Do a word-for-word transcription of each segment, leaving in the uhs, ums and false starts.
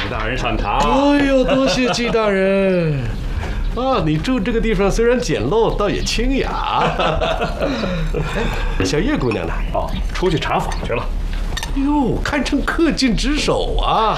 大人上茶。 哎呦，多谢季大人。啊，你住这个地方虽然简陋，倒也清雅。小叶姑娘呢？ 哦，出去茶坊去了。 哟，堪称恪尽职守啊！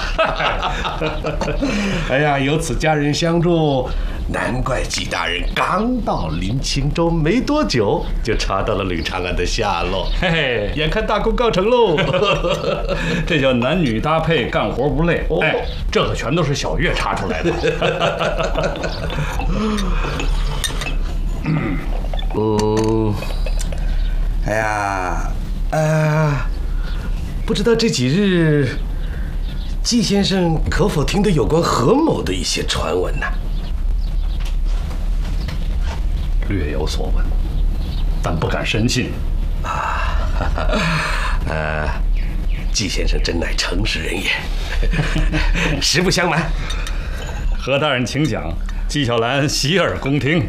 哎呀，有此家人相助，难怪季大人刚到临清州没多久，就查到了吕长安的下落。 嘿嘿， 眼看大功告成喽！ 这叫男女搭配，干活不累。哦、哎，这可全都是小月查出来的。 嗯，哎呀，呃。不知道这几日，季先生可否听得有关何某的一些传闻呢？ 略有所闻，但不敢深信。 啊，呃，季先生真乃诚实人也，实不相瞒。 何大人请讲，纪晓岚洗耳恭听。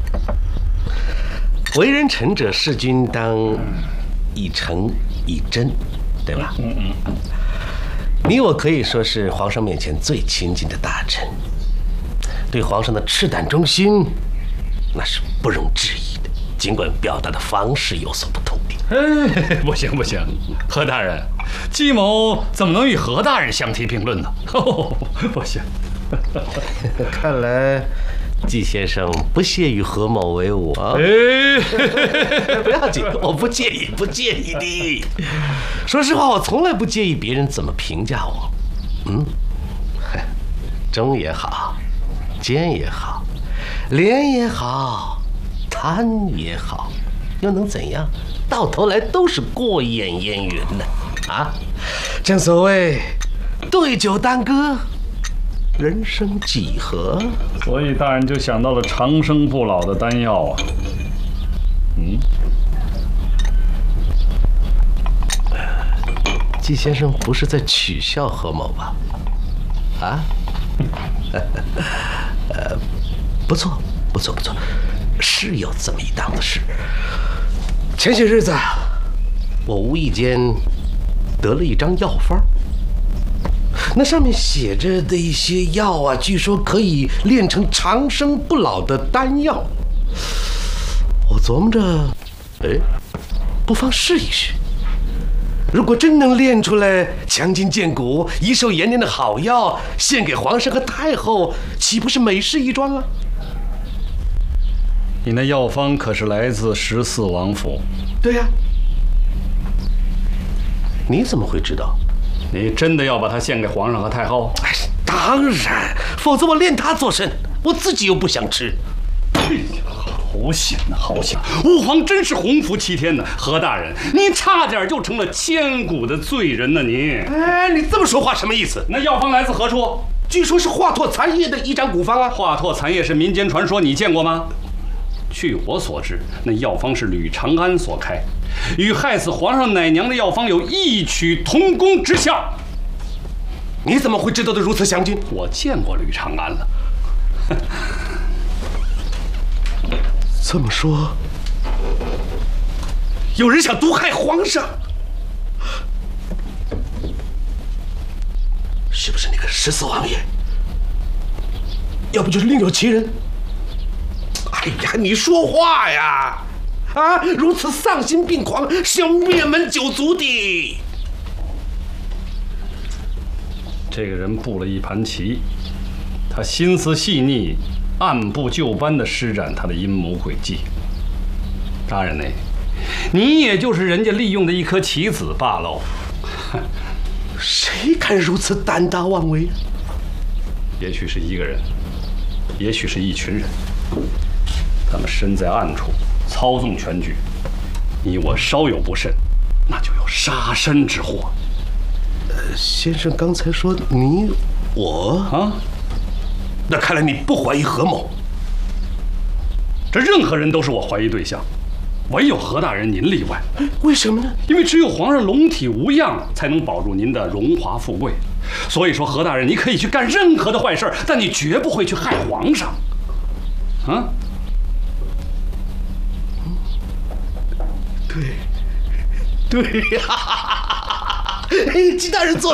为人臣者，事君当以诚以真。对吧？嗯嗯，你我可以说是皇上面前最亲近的大臣，对皇上的赤胆忠心，那是不容置疑的。尽管表达的方式有所不同。 哎，不行不行，何大人，季某怎么能与何大人相提并论呢？哦，不行。 看来季先生不屑与何某为伍啊！ 哎， 不要紧，我不介意，不介意的。说实话，我从来不介意别人怎么评价我。嗯，忠也好，奸也好，廉也好，贪也好，又能怎样？到头来都是过眼烟云呢。啊，正所谓对酒当歌。人生几何？ 所以大人就想到了长生不老的丹药啊。嗯， 季先生不是在取笑何某吧？啊？呃，不错，不错，不错，是有这么一档子事。前些日子，我无意间得了一张药方。那上面写着的一些药啊，据说可以炼成长生不老的丹药。我琢磨着，哎，不妨试一试。如果真能炼出来强筋健骨、益寿延年的好药，献给皇上和太后，岂不是美事一桩啊？ 你那药方可是来自十四王府？ 对呀。你怎么会知道？ 你真的要把它献给皇上和太后？ 哎，当然，否则我炼它做甚？我自己又不想吃。 哎呀，好险呐，好险！吾皇真是洪福齐天呐！何大人，你差点就成了千古的罪人呐！你， 哎，你这么说话什么意思？ 那药方来自何处？ 据说是华佗残叶的一张古方啊。 华佗残叶是民间传说，你见过吗？据我所知，那药方是吕长安所开，与害死皇上奶娘的药方有异曲同工之效。 你怎么会知道的如此详尽？ 我见过吕长安了。 这么说，有人想毒害皇上，是不是那个十四王爷？要不就是另有其人。哎呀，你说话呀！啊，如此丧心病狂，是要灭门九族的。 这个人布了一盘棋，他心思细腻，按部就班地施展他的阴谋诡计。大人呢，你也就是人家利用的一颗棋子罢了。 谁敢如此胆大妄为？ 也许是一个人，也许是一群人。他们身在暗处，操纵全局。你我稍有不慎，那就有杀身之祸。 呃，先生刚才说你我啊， 那看来你不怀疑何某。 这任何人都是我怀疑对象，唯有何大人您例外。 为什么呢？ 因为只有皇上龙体无恙，才能保住您的荣华富贵。所以说，何大人，你可以去干任何的坏事，但你绝不会去害皇上。啊？ 对，对呀，哎，季大人做